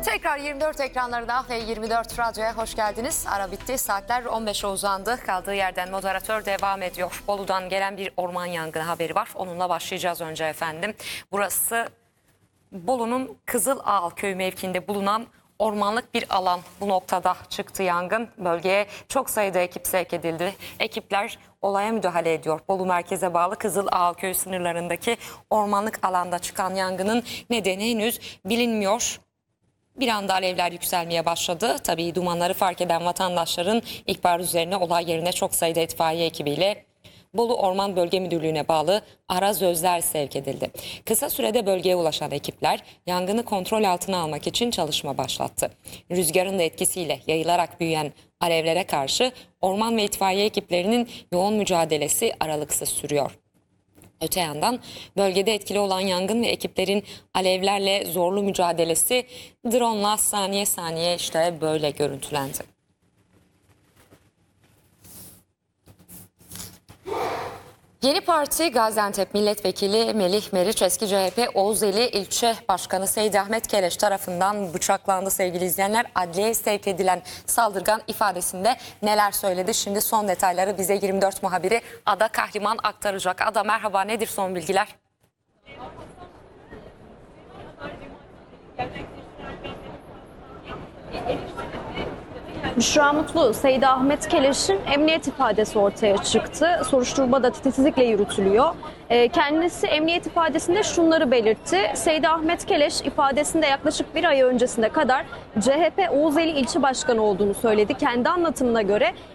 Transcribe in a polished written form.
Tekrar 24 ekranlarına ve 24 Radyo'ya hoş geldiniz. Ara bitti. Saatler 15'e uzandı. Kaldığı yerden moderatör devam ediyor. Bolu'dan gelen bir orman yangını haberi var. Onunla başlayacağız önce efendim. Burası Bolu'nun Kızılağal köy mevkiinde bulunan ormanlık bir alan. Bu noktada çıktı yangın. Bölgeye çok sayıda ekip sevk edildi. Ekipler olaya müdahale ediyor. Bolu merkeze bağlı Kızılağal köy sınırlarındaki ormanlık alanda çıkan yangının nedeni henüz bilinmiyor. Bir anda alevler yükselmeye başladı. Tabii dumanları fark eden vatandaşların ihbar üzerine olay yerine çok sayıda itfaiye ekibiyle Bolu Orman Bölge Müdürlüğü'ne bağlı arazözler sevk edildi. Kısa sürede bölgeye ulaşan ekipler yangını kontrol altına almak için çalışma başlattı. Rüzgarın da etkisiyle yayılarak büyüyen alevlere karşı orman ve itfaiye ekiplerinin yoğun mücadelesi aralıksız sürüyor. Öte yandan bölgede etkili olan yangın ve ekiplerin alevlerle zorlu mücadelesi drone'la saniye saniye işte böyle görüntülendi. Yeni Parti Gaziantep Milletvekili Melih Meriç eski CHP Oğuzeli İlçe Başkanı Seydi Ahmet Keleş tarafından bıçaklandı sevgili izleyenler. Adliyeye sevk edilen saldırgan ifadesinde neler söyledi? Şimdi son detayları bize 24 muhabiri Ada Kahraman aktaracak. Ada merhaba, nedir son bilgiler? Büşra Mutlu, Seydi Ahmet Keleş'in emniyet ifadesi ortaya çıktı. Soruşturma da titizlikle yürütülüyor. Kendisi emniyet ifadesinde şunları belirtti. Seydi Ahmet Keleş ifadesinde yaklaşık bir ay öncesine kadar CHP Oğuzeli İlçe Başkanı olduğunu söyledi. Kendi anlatımına göre